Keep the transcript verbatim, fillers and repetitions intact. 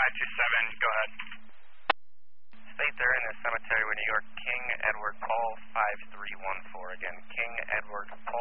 five two seven, go ahead. State there in the cemetery with New York, King Edward Paul five three one four. Again, King Edward Paul.